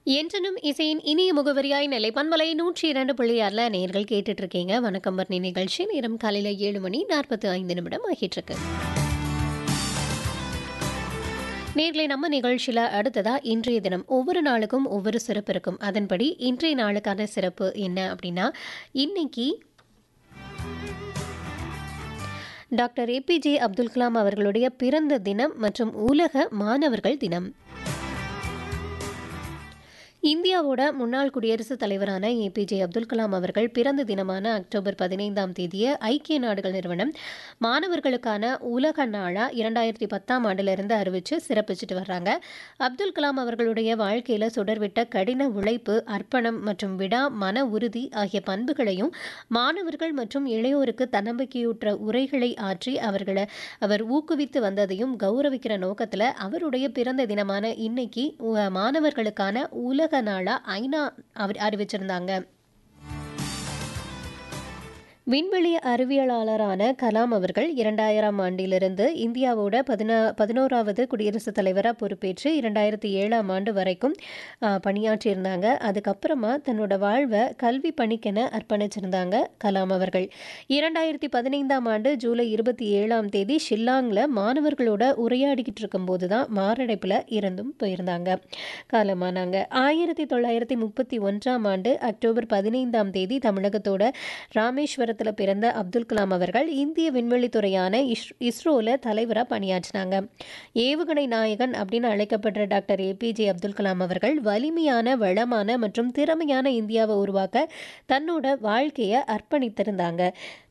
என்றனும் இசையின் இனிய முகவரியாய் நிலை பண்பலை 102.6 நேர்கள் கேட்டுட்டு இருக்கீங்க. வணக்கம் பர்ணி நிகழ்ச்சி. நேரம் காலையில் 7:45 ஆகிட்டு இருக்கு. நேர்களை நம்ம நிகழ்ச்சியில் அடுத்ததா இன்றைய தினம் ஒவ்வொரு நாளுக்கும் ஒவ்வொரு சிறப்பு இருக்கும். அதன்படி இன்றைய நாளுக்கான சிறப்பு என்ன அப்படின்னா, இன்னைக்கு டாக்டர் ஏபிஜே அப்துல் கலாம் அவர்களுடைய பிறந்த தினம் மற்றும் உலக மாணவர்கள் தினம். இந்தியாவோட முன்னாள் குடியரசுத் தலைவரான ஏபிஜே அப்துல் கலாம் அவர்கள் பிறந்த தினமான அக்டோபர் 15ஆம் தேதியை ஐக்கிய நாடுகள் நிறுவனம் மாணவர்களுக்கான உலக நாளா 2010ஆம் ஆண்டிலிருந்து அறிவித்து சிறப்பிச்சுட்டு வர்றாங்க. அப்துல் கலாம் அவர்களுடைய வாழ்க்கையில் சுடர்விட்ட கடின உழைப்பு, அர்ப்பணம் மற்றும் விடா மன உறுதி ஆகிய பண்புகளையும் மாணவர்கள் மற்றும் இளையோருக்கு தன்னம்பிக்கையூற்ற உரைகளை ஆற்றி அவர் ஊக்குவித்து வந்ததையும் கௌரவிக்கிற நோக்கத்தில் அவருடைய பிறந்த தினமான இன்னைக்கு மாணவர்களுக்கான உலக நாளா ஐநா அறிவிச்சிருந்தாங்க. விண்வெளி அறிவியலாளரான கலாம் அவர்கள் 2000ஆம் ஆண்டிலிருந்து இந்தியாவோட 11வது குடியரசுத் தலைவராக பொறுப்பேற்று 2007ஆம் ஆண்டு வரைக்கும் பணியாற்றியிருந்தாங்க. அதுக்கப்புறமா தன்னோட வாழ்வை கல்வி பணிக்கென அர்ப்பணிச்சிருந்தாங்க கலாம் அவர்கள். 2015ஆம் ஆண்டு ஜூலை 27ஆம் தேதி ஷில்லாங்கில் மாணவர்களோட உரையாடிக்கிட்டு இருக்கும்போது தான் மாரடைப்பில் இறந்தும் போயிருந்தாங்க, காலமானாங்க. 1931ஆம் ஆண்டு அக்டோபர் 15ஆம் தேதி தமிழகத்தோட ராமேஸ்வரத்தில் பிறந்த அப்துல் கலாம் அவர்கள் இந்திய விண்வெளித்துறையான இஸ்ரோல தலைவராக பணியாற்றினாங்க. ஏவுகணை நாயகன் அப்படின்னு அழைக்கப்படுற டாக்டர் ஏபிஜே அப்துல் கலாம் அவர்கள் வலிமையான, வளமான மற்றும் திறமையான இந்தியாவை உருவாக்க தன்னோட வாழ்க்கையை அர்ப்பணித்திருந்தாங்க.